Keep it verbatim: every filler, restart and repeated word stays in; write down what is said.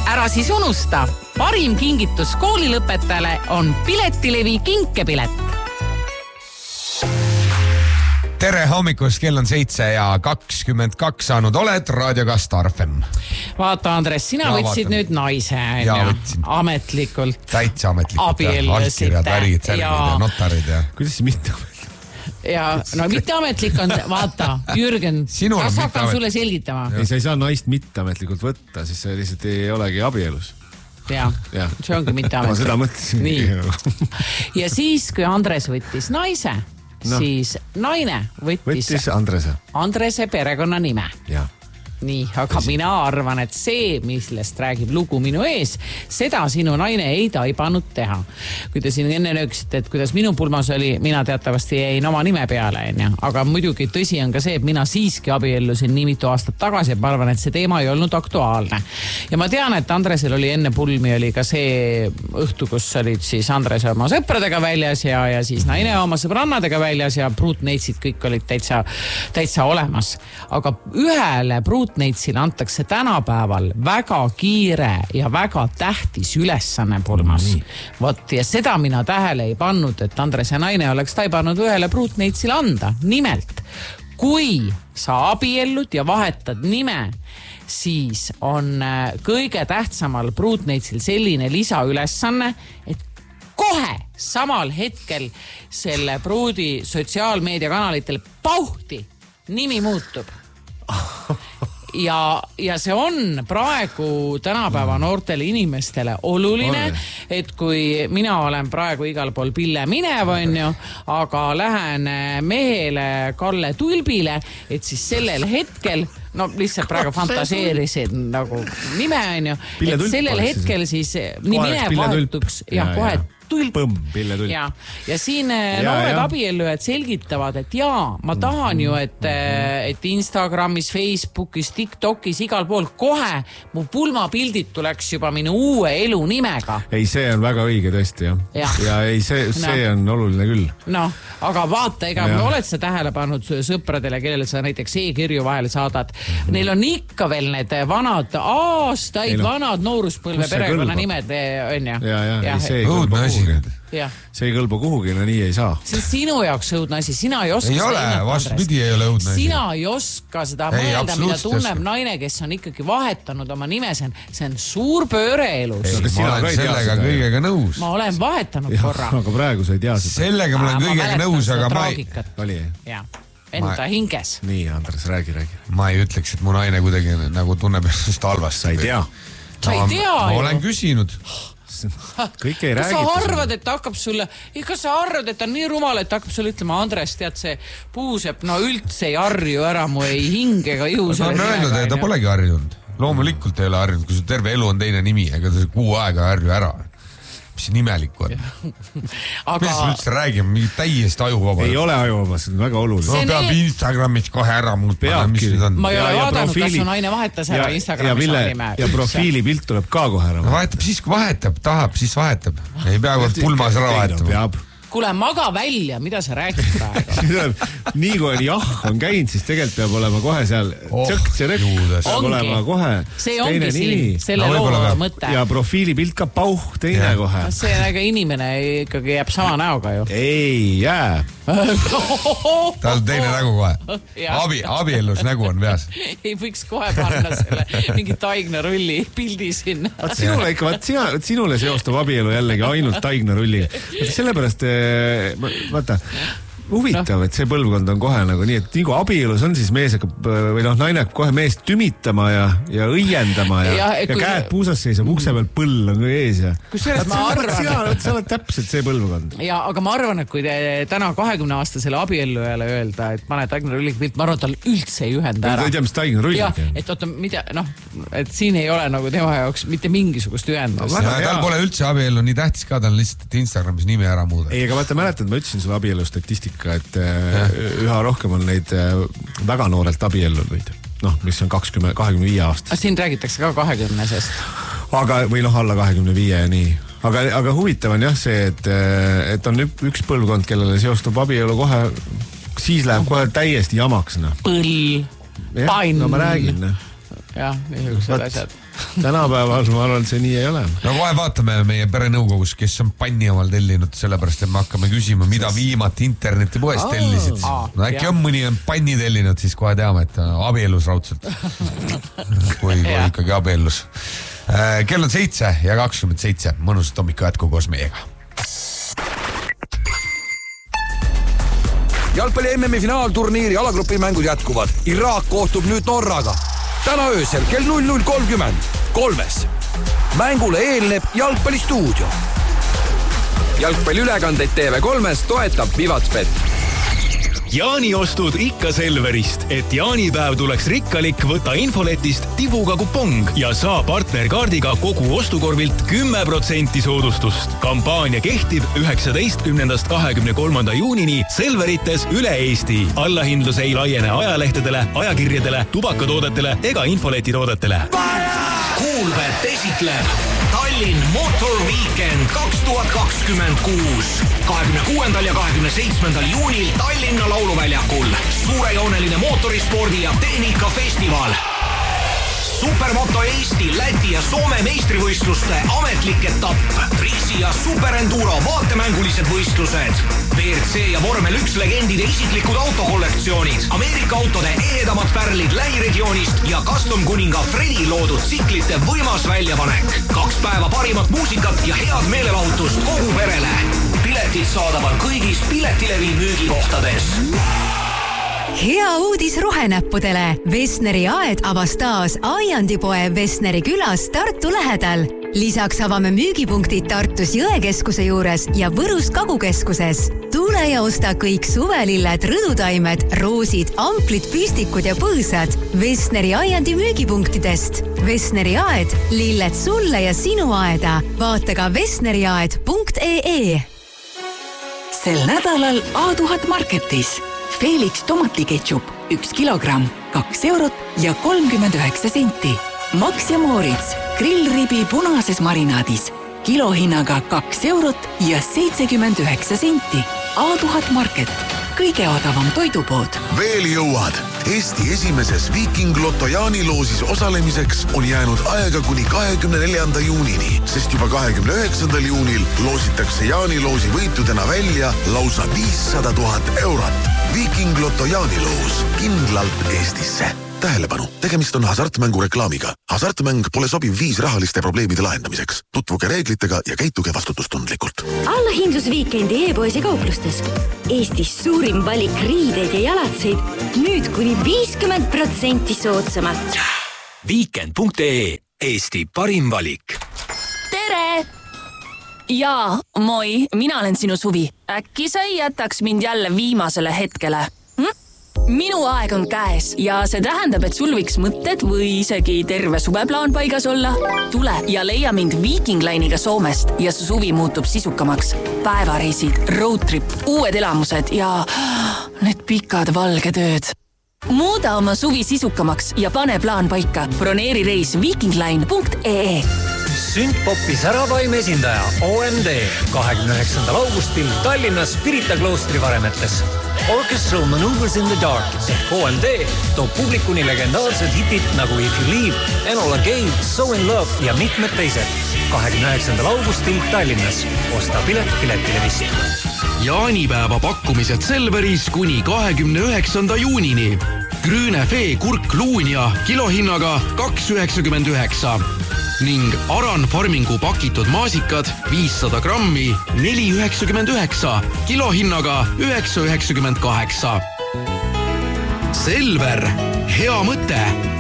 Ära siis unusta, parim kingitus koolilõpetajale on Piletilevi kinkepilet. Tere hommikust, kell on seitse ja kakskümmend kaks saanud oled Raadioga Star F M. Vaata, Andres, sina ja, võtsid vaata. Nüüd naise ja, ametlikult. Täitsa ametlikult. Abiellusite. Allkirjad, värid, särgid ja, ja notarid. Ja. Kuidas siis mitte ametlikult? Ja, no mitte ametlik on, vaata, Jürgen, Sinul kas hakkan amet... sulle selgitama? Ei, sa ei saa naist mitte ametlikult võtta, siis see lihtsalt ei olegi abielus. Ja, ja. See ongi mitte ametlik. Ma seda mõtlesin. Nii. Ja siis, kui Andres võttis naise, no. Siis naine võttis, võttis Andrese. Andrese perekonna nime. Ja. Nii, aga mina arvan, et see, millest räägib lugu minu ees, seda sinu naine ei taibanud teha. Kui te siin enne nööksite, et kuidas minu pulmas oli, mina teatavasti jäin oma nime peale, enne. Aga muidugi tõsi on ka see, et mina siiski abiellusin nii mitu aastat tagasi, et ma arvan, et see teema ei olnud aktuaalne. Ja ma tean, et Andresel oli enne pulmi oli ka see õhtu, kus olid siis Andres oma sõpradega väljas ja, ja siis naine oma sõbrannadega väljas ja pruutneitsid kõik olid täitsa, täitsa olemas. Aga ühele pruut Neitsile antakse tänapäeval väga kiire ja väga tähtis ülesanne pulmas. Vot, ja seda mina tähele ei pannud, et Andrese naine oleks taibanud ühele pruutneitsile anda. Nimelt, kui sa abiellud ja vahetad nime, siis on kõige tähtsamal pruutneitsil selline lisaülesanne, et kohe samal hetkel selle pruudi sotsiaalmeediakanalitel pauhti nimi muutub. Ja, ja see on praegu tänapäeva noortele inimestele oluline, et kui mina olen praegu igal pool Pille Minev, on ju, aga lähen mehele Kalle Tulbile, et siis sellel hetkel, no lihtsalt praegu fantaseerisid nagu nime, on ju, et sellel hetkel siis nii Minev vahetuks ja kohe tulp. Põmm, Pille tulp. Ja, ja siin ja, noored ja. Abiellujad selgitavad, et jaa, ma tahan ju, et, et Instagramis, Facebookis, TikTokis, igal pool kohe mu pulmapildid tuleks juba minu uue elu nimega. Ei, see on väga õige tõesti, jah. Ja, ja ei, see, see no. on oluline küll. No, aga vaata, ega ja. Oled sa tähele pannud sõpradele, kellele sa näiteks e-kirju vahele saadad. Mm-hmm. Neil on ikka veel need vanad aastaid, no. vanad nooruspõlve perekonna nimed, on ju. Ja, ja, ja. Ei, see õudne asi. Ja. See ei kõlba kuhugi, no nii ei saa. See sinu jaoks õudne asi, sina ei oska ei ole, vastupidi ei ole õudne asi. Sina ei oska seda ei, mõelda, mida tunneb naine, kes on ikkagi vahetanud oma nime, see on, see on suur pööre elus. Ei, ma olen sellega kõigega nõus. Ma olen vahetanud ja, korra. Aga praegu sa ei tea seda. Sellega ma olen kõigega nõus, aga ma ei... Oli. Ja, enda ma... hinges. Nii, Andres, räägi, räägi. Ma ei ütleks, et mu naine kuidagi nagu tunneb ennast halvast. Sa ei tea. Sa ei tea ma ju. Olen küsinud. Kõik ei kas räägita. Sa arvad, et ta hakkab sulle, kas sa arvad, et ta on nii rumal, et ta hakkab sulle ütlema, Andres, tead see puusepp, no üldse ei harju ära mu ei hinge ega ihu. Ta on öelnud, et ta polegi harjunud. Loomulikult ei ole harjunud, kui su terve elu on teine nimi, ega ta kuu aega harju ära. Mis nimelikku on? Aga... Mis me üldse räägime? Mingi täiesti ajuvaba. Ei ole ajuvaba, see on väga oluline. No peab need... Instagramis kohe ära muutma. Ma ei ole vaadanud, profiili... kas su naine vahetas ära ja, Instagramis ja, nime. Ja profiilipilt tuleb ka kohe ära. No vahetab siis, kui vahetab, tahab, siis vahetab. Ei pea kord pulmas ära vahetama. Kuule, maga välja, mida sa räägid praegu? Nii kui on jah on käinud, siis tegelikult peab olema kohe seal tsõkk, tsõrõkk, peab olema kohe see ongi siin, selle no, loo mõte. Ja profiilipilt ka pauh, teine ja. Kohe. See ega inimene ikkagi jääb sama näoga ju. Ei jää. Ta on teine nägu kohe. Abi, abiellus nägu on peas. Ei võiks kohe panna selle mingi Taigna rulli pildi sinna. Vaat sinule ikka, vaat sina, sinule seostub abielu jällegi ainult Taigna rulli. Sellepärast vaata, huvitav, et see põlvkond on kohe nagu nii, et nii kui abielus on, siis mees hakkab, või noh, naine hakkab kohe meest tümitama ja, ja õiendama ja, ja, ja kui... käed puusas seisab, ukse peal põll on ees ja... Kus sellest ma arvan... Sina, sa oled täpselt see põlvkond. Ja, aga ma arvan, et kui te täna kahekümne aastasele abiellujale öelda, et pane Taigna rulliga pilt, ma arvan, et tal üldse ei ühenda ära. Ta ei tea, mis Taigna rulliga. Ja, et oota, mida, noh, et siin ei ole nagu tema jaoks mitte mingisugust ühendust. No, tal pole üldse abiellu nii tähtis ka, ta on lihtsalt Instagramis nimi ära muuda. Ei, aga vaata, mäletad, ma ütlesin sulle abiellu statistika, et ja. Üha rohkem on neid väga noorelt abiellunuid, noh, mis on kakskümmend, kahekümne viie aastast. Siin räägitakse ka kahekümnesest. Aga, või noh, alla kahekümne viie ja nii. Aga, aga huvitav on jah see, et, et on üks põlvkond, kellele seostub abielu kohe, siis läheb kohe täiesti jamaks. No. Põll, pann. No ma räägin. No. Jah, niisugused asjad. tänapäeval ma arvan, et see nii ei ole. No kohe vaatame meie perenõukogus, kes on panni omal tellinud, sellepärast et me hakkame küsima, mida viimati internetipoest tellisid. No äkki on mõni on panni tellinud, siis kohe teame, et abielus raudselt. kui, kui ikkagi abielus. Kell on seitse ja kakskümmend seitse. Mõnusat hommikut jätku koos meiega. Jalgpalli M M-i finaalturniiri alagrupi mängud jätkuvad. Iraak kohtub nüüd Norraga. Täna öösel kell null null kolmkümmend kolmes. Mängule eelneb jalgpallistuudio. Jalgpalliülekandeid T V kolmes toetab Vivatspet. Jaaniostud ikka Selverist, et jaanipäev tuleks rikkalik, võta infoletist tibuga kupong ja saa partnerkaardiga kogu ostukorvilt kümme protsenti soodustust. Kampaania kehtib üheksateistkümnendast kahekümne kolmanda juunini Selverites üle Eesti. Allahindlus ei laiene ajalehtedele, ajakirjadele, tubakatoodetele ega infoletitoodetele. Kuulbet esitleb Tallinn Motor Weekend kaks tuhat kakskümmend kuus. kahekümne kuuendal ja kahekümne seitsmendal juunil Tallinna lauluväljakul. Suurejooneline mootorispordi ja tehnikafestival. Supermoto Eesti, Läti ja Soome meistrivõistluste ametlik etapp. Trisi ja Superenduro vaatemängulised võistlused. V R C ja Vormel üks legendide isiklikud autokollektsioonid. Ameerika autode ehedamad pärlid lähiregioonist ja custom kuninga Fredi loodud tsiklite võimas väljapanek. Kaks päeva parimat muusikat ja head meelelahutust kogu perele. Piletid saadaval kõigis Piletilevi müügikohtades. Hea uudis rohenäppudele. Vesneri aed avas taas Aiandipoe Vesneri külas Tartu lähedal. Lisaks avame müügipunktid Tartus Jõekeskuse juures ja Võrus Kagukeskuses. Tule ja osta kõik suvelilled, rõdutaimed, roosid, amplid, püstikud ja põõsad Vesneri Aiandi müügipunktidest. Vesneri aed, lilled sulle ja sinu aeda. Vaata ka vesneriaed punkt ee. Sel nädalal A tuhat Marketis Felix tomatiketšup üks kilogramm, kaks eurot ja kolmkümmend üheksa senti. Max ja Moritz grillribi punases marinaadis kilohinnaga kaks eurot ja seitsekümmend üheksa senti. A tuhat Market, kõige odavam toidupood. Veel jõuad. Eesti esimeses Viking Lotto jaaniloosis osalemiseks on jäänud aega kuni kahekümne neljanda juunini, sest juba kahekümne üheksandal juunil loositakse jaaniloosi võitudena välja lausa viissada tuhat eurot. Viking Lotto jaaniloos kindlalt Eestisse. Tähelepanu, tegemist on hasartmängu reklaamiga. Hasartmäng pole sobiv viis rahaliste probleemide lahendamiseks. Tutvuge reeglitega ja käituge vastutustundlikult. Allahindlus Viikendi e-poes ja kauplustes. Eestis suurim valik riideid ja jalatseid. Nüüd kuni viiskümmend protsenti soodsamalt. Viikend punkt ee. Eesti parim valik. Tere! Jaa, moi, mina olen sinu Suvi. Äkki sa ei jätaks mind jälle viimasele hetkele? Hm? Minu aeg on käes ja see tähendab, et sul võiks mõtted või isegi terve suveplaan paigas olla. Tule ja leia mind Viking Line'iga Soomest ja su suvi muutub sisukamaks. Päevareisid, roadtrip, uued elamused ja need pikad valged ööd. Muuda oma suvi sisukamaks ja pane plaan paika. Broneeri reis vikingline punkt ee. Süntpopi säravaim esindaja O M D kahekümne üheksandal augustil Tallinnas Pirita kloostri varemetes. Orchestral Maneuvers in the Dark ehk O M D toob publikuni legendaarsed hitid nagu If You Leave, Enola Gay, So in Love ja mitmed teised. kahekümne üheksandal augustil Tallinnas. Osta pilet Piletilevist. Jaanipäeva pakkumised Selveris kuni kahekümne üheksanda juunini. Grüne Fee kurk luunia kilohinnaga kaks üheksakümmend üheksa ning Aran Farmingu pakitud maasikad viissada grammi neli üheksakümmend üheksa kilohinnaga üheksa üheksakümmend kaheksa. Selver, hea mõte!